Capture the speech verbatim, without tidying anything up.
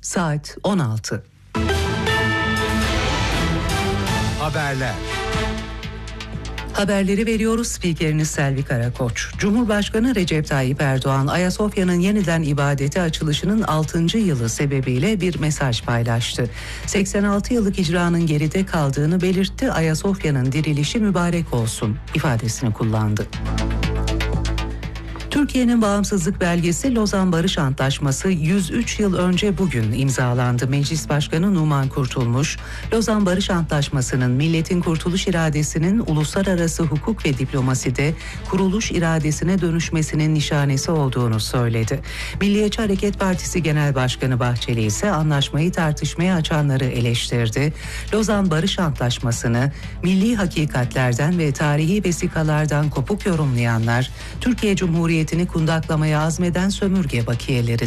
Saat on altı. Haberler. Haberleri veriyoruz. Spikeriniz Selvi Karakoç. Cumhurbaşkanı Recep Tayyip Erdoğan, Ayasofya'nın yeniden ibadete açılışının altıncı yılı sebebiyle bir mesaj paylaştı. seksen altı yıllık icranın geride kaldığını belirtti. Ayasofya'nın dirilişi mübarek olsun ifadesini kullandı. Türkiye'nin bağımsızlık belgesi Lozan Barış Antlaşması yüz üç yıl önce bugün imzalandı. Meclis Başkanı Numan Kurtulmuş, Lozan Barış Antlaşması'nın milletin kurtuluş iradesinin uluslararası hukuk ve diplomaside kuruluş iradesine dönüşmesinin nişanesi olduğunu söyledi. Milliyetçi Hareket Partisi Genel Başkanı Bahçeli ise anlaşmayı tartışmaya açanları eleştirdi. Lozan Barış Antlaşması'nı milli hakikatlerden ve tarihi vesikalardan kopuk yorumlayanlar, Türkiye Cumhuriyeti kundaklamaya azmeden sömürge bakiyeleri